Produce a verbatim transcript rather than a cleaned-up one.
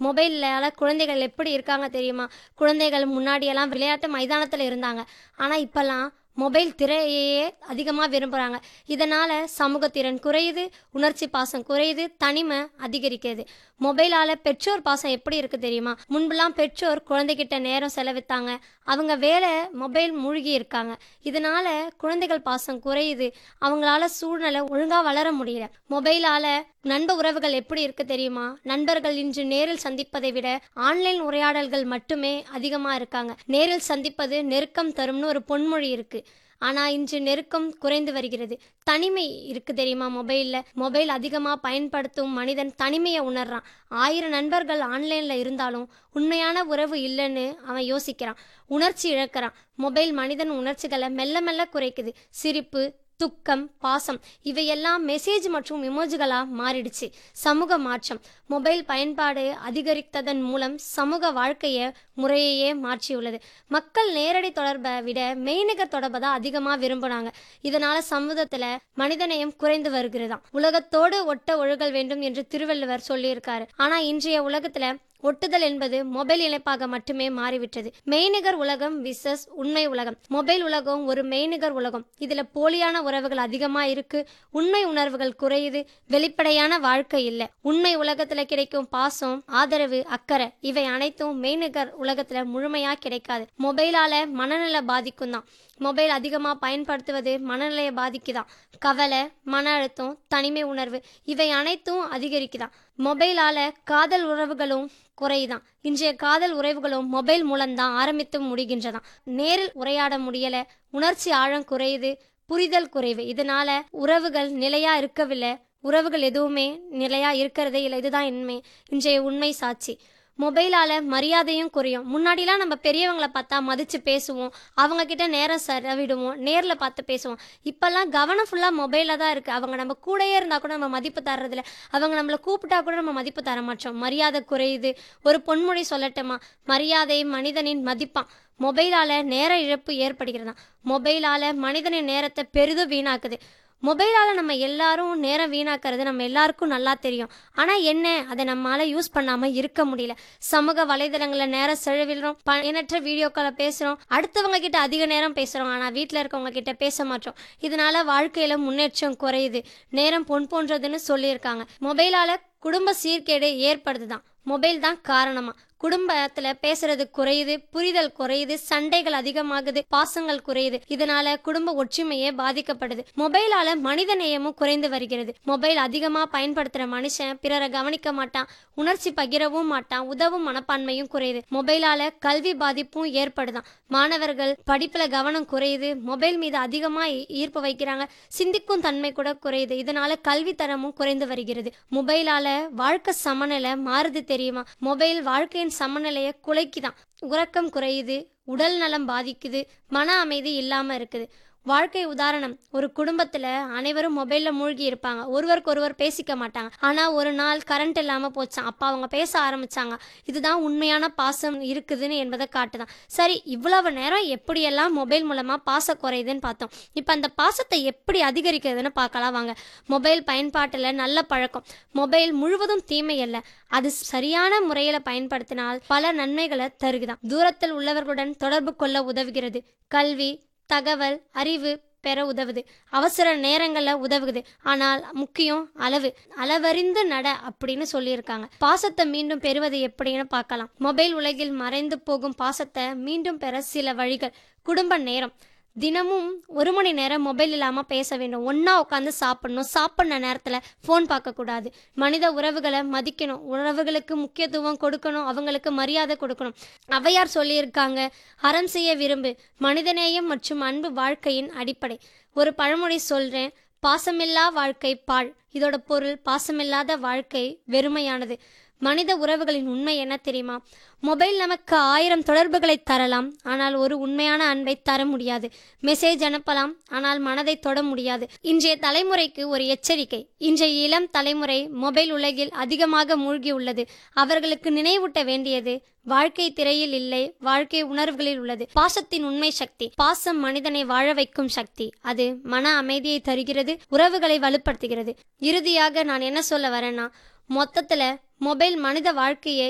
மொபைல்லால குழந்தைகள் எப்படி இருக்காங்க தெரியுமா? குழந்தைகள் முன்னாடியெல்லாம் விளையாட்டு மைதானத்தில் இருந்தாங்க. ஆனால் இப்போல்லாம் மொபைல் திரையையே அதிகமாக விரும்புகிறாங்க. இதனால் சமூகத்திறன் குறையுது, உணர்ச்சி பாசம் குறையுது, தனிமை அதிகரிக்கிறது. மொபைலால் பெற்றோர் பாசம் எப்படி இருக்குது தெரியுமா? முன்பெல்லாம் பெற்றோர் குழந்தைகிட்ட நேரம் செலவித்தாங்க. அவங்க வேலை மொபைல் மூழ்கி இருக்காங்க. இதனால் குழந்தைகள் பாசம் குறையுது. அவங்களால சூழ்நிலை ஒழுங்காக வளர முடியல. மொபைலால் நண்ப உறவுகள் எப்படி இருக்குது தெரியுமா? நண்பர்கள் இன்று நேரில் சந்திப்பதை விட ஆன்லைன் உரையாடல்கள் மட்டுமே அதிகமாக இருக்காங்க. நேரில் சந்திப்பது நெருக்கம் தரும்னு ஒரு பொன்மொழி இருக்குது. ஆனால் இன்று நெருக்கம் குறைந்து வருகிறது. தனிமை இருக்குது தெரியுமா? மொபைலில் மொபைல் அதிகமாக பயன்படுத்தும் மனிதன் தனிமையை உணர்றான். ஆயிரம் நண்பர்கள் ஆன்லைனில் இருந்தாலும் உண்மையான உறவு இல்லைன்னு அவன் யோசிக்கிறான். உணர்ச்சி இழக்கிறான். மொபைல் மனிதன் உணர்ச்சிகளை மெல்ல மெல்ல குறைக்குது. சிரிப்பு, துக்கம், பாசம் இவையெல்லாம் மெசேஜ் மற்றும் இமோஜிகளாக மாறிடுச்சு. சமூக மாற்றம். மொபைல் பயன்பாடு அதிகரித்ததன் மூலம் சமூக வாழ்க்கைய முறையையே மாற்றியுள்ளது. மக்கள் நேரடி தொடர்பை விட மெய்நிகர் தொடர்பை தான் அதிகமாக விரும்புகிறாங்க. இதனால சமூகத்தில் மனிதநேயம் குறைந்து வருகிறதாம். உலகத்தோடு ஒட்ட ஒழுகல் வேண்டும் என்று திருவள்ளுவர் சொல்லியிருக்காரு. ஆனால் இன்றைய உலகத்தில் ஒட்டுதல் என்பது மொபைல் இணைப்பாக மட்டுமே மாறிவிட்டது. மெய்நிகர் உலகம் விசஸ் உண்மை உலகம். மொபைல் உலகம் ஒரு மெய்நிகர் உலகம். இதுல போலியான உறவுகள் அதிகமா இருக்கு. உண்மை உணர்வுகள் குறையுது. வெளிப்படையான வாழ்க்கை இல்லை. உண்மை உலகத்துல கிடைக்கும் பாசம், ஆதரவு, அக்கறை இவை அனைத்தும் மெய்நிகர் உலகத்துல முழுமையா கிடைக்காது. மொபைலால மனநல பாதிக்கும் தான். மொபைல் அதிகமாக பயன்படுத்துவது மனநிலையை பாதிக்குதான். கவலை, மன அழுத்தம், தனிமை உணர்வு இவை அனைத்தும் அதிகரிக்குதான். மொபைலால் காதல் உறவுகளும் குறையுதான். இன்றைய காதல் உறவுகளும் மொபைல் மூலம்தான் ஆரம்பித்து முடிகின்றதாம். நேரில் உரையாட முடியலை. உணர்ச்சி ஆழம் குறையுது. புரிதல் குறைவு. இதனால உறவுகள் நிலையா இருக்கவில்லை. உறவுகள் எதுவுமே நிலையா இருக்கிறதே இல்லை. இதுதான் உண்மை. இன்றைய உண்மை சாட்சி. மொபைலால் மரியாதையும் குறையும். முன்னாடிலாம் நம்ம பெரியவங்களை பார்த்தா மதித்து பேசுவோம். அவங்கக்கிட்ட நேரம் செலவிடுவோம். நேரில் பார்த்து பேசுவோம். இப்போல்லாம் கவனம் ஃபுல்லாக மொபைலில் தான் இருக்குது. அவங்க நம்ம கூடயே இருந்தால் கூட நம்ம மதிப்பு தர்றதில்ல. அவங்க நம்மளை கூப்பிட்டா கூட நம்ம மதிப்பு தர மாட்டோம். மரியாதை குறையுது. ஒரு பொன்மொழி சொல்லட்டுமா? மரியாதை மனிதனின் மதிப்பான். மொபைலால் நேர இழப்பு ஏற்படுகிறதா. மொபைலால் மனிதனின் நேரத்தை பெரிதும் வீணாக்குது. மொபைலால் நம்ம எல்லாரும் நேரம் வீணாக்கிறது நம்ம எல்லாருக்கும் நல்லா தெரியும். ஆனால் என்ன, அதை நம்மளால் யூஸ் பண்ணாமல் இருக்க முடியல. சமூக வலைதளங்களில் நேரம் செலவிடுறோம். பயனற்ற வீடியோக்களை பேசுகிறோம். அடுத்தவங்க கிட்ட அதிக நேரம் பேசுகிறோம். ஆனால் வீட்டில் இருக்கவங்க கிட்ட பேச மாட்டோம். இதனால வாழ்க்கையில் முன்னேற்றம் குறையுது. நேரம் பொன் போன்றதுன்னு சொல்லியிருக்காங்க. மொபைலால் குடும்ப சீர்கேடு ஏற்படுதுதான். மொபைல் தான் காரணமா? குடும்பத்தில் பேசுறது குறையுது. புரிதல் குறையுது. சண்டைகள் அதிகமாகுது. பாசங்கள் குறையுது. இதனால குடும்ப ஒற்றுமையே பாதிக்கப்படுது. மொபைலால மனித நேயமும் குறைந்து வருகிறது. மொபைல் அதிகமாக பயன்படுத்துகிற மனுஷன் பிறரை கவனிக்க மாட்டான். உணர்ச்சி பகிரவும் மாட்டான். உதவும் மனப்பான்மையும் குறையுது. மொபைலால கல்வி பாதிப்பும் ஏற்படுதான். மாணவர்கள் படிப்புல கவனம் குறையுது. மொபைல் மீது அதிகமாக ஈர்ப்பு வைக்கிறாங்க. சிந்திக்கும் தன்மை கூட குறையுது. இதனால கல்வி தரமும் குறைந்து வருகிறது. மொபைலால வாழ்க்கை சமநிலை மாறுது தெரியுமா? மொபைல் வாழ்க்கையின் சமநிலையை குலைக்குதான். உறக்கம் குறையுது. உடல் நலம் பாதிக்குது. மன அமைதி இல்லாம இருக்குது. வாழ்க்கை உதாரணம். ஒரு குடும்பத்துல அனைவரும் மொபைல்ல மூழ்கி இருப்பாங்க. ஒருவருக்கு ஒருவர் பேசிக்க மாட்டாங்க. ஆனா ஒரு நாள் கரண்ட் இல்லாம போச்சான். அப்ப அவங்க பேச ஆரம்பிச்சாங்க. இதுதான் உண்மையான பாசம் இருக்குதுன்னு என்பதை காட்டுதான். சரி, இவ்வளவு நேரம் எப்படியெல்லாம் மொபைல் மூலமா பாசம் குறையுதுன்னு பார்த்தோம். இப்ப அந்த பாசத்தை எப்படி அதிகரிக்கிறதுன்னு பார்க்கலாம் வாங்க. மொபைல் பயன்பாட்டுல நல்ல பழக்கம். மொபைல் முழுவதும் தீமை அல்ல. அது சரியான முறையில பயன்படுத்தினால் பல நன்மைகளை தருகுதான். தூரத்தில் உள்ளவர்களுடன் தொடர்பு கொள்ள உதவுகிறது. கல்வி, தகவல், அறிவு பெற உதவுது. அவசர நேரங்களில் உதவுது. ஆனால் முக்கியம் அளவு. அளவறிந்து நட அப்படின்னு சொல்லியிருக்காங்க. பாசத்தை மீண்டும் பெறுவது எப்படின்னு பார்க்கலாம். மொபைல் உலகில் மறைந்து போகும் பாசத்தை மீண்டும் பெற சில வழிகள். குடும்ப நேரம். தினமும் ஒரு மணி நேரம் மொபைல் இல்லாமல் பேச வேண்டும். ஒன்றா உட்காந்து சாப்பிடணும். சாப்பிட்ற நேரத்தில் ஃபோன் பார்க்கக்கூடாது. மனித உறவுகளை மதிக்கணும். உறவுகளுக்கு முக்கியத்துவம் கொடுக்கணும். அவங்களுக்கு மரியாதை கொடுக்கணும். ஔவையார் சொல்லியிருக்காங்க, அறம் செய்ய விரும்பு. மனிதநேயம் மற்றும் அன்பு வாழ்க்கையின் அடிப்படை. ஒரு பழமொழி சொல்கிறேன், பாசமில்லா வாழ்க்கை பாழ். இதோட பொருள், பாசமில்லாத வாழ்க்கை வெறுமையானது. மனித உறவுகளின் உண்மை என்ன தெரியுமா? மொபைல் நமக்கு ஆயிரம் தொடர்புகளை தரலாம். ஆனால் ஒரு உண்மையான அன்பை தர முடியாது. மெசேஜ் அனுப்பலாம். ஆனால் மனதை தொட முடியாது. இன்றைய தலைமுறைக்கு ஒரு எச்சரிக்கை. இன்றைய இளம் தலைமுறை மொபைல் உலகில் அதிகமாக மூழ்கி உள்ளது. அவர்களுக்கு நினைவூட்ட வேண்டியது, வாழ்க்கை திரையில் இல்லை, வாழ்க்கை உணர்வுகளில் உள்ளது. பாசத்தின் உண்மை சக்தி. பாசம் மனிதனை வாழ வைக்கும் சக்தி. அது மன அமைதியை தருகிறது. உறவுகளை வலுப்படுத்துகிறது. இறுதியாக நான் என்ன சொல்ல வரேன்னா, மொத்தத்துல மொபைல் மனித வாழ்க்கையை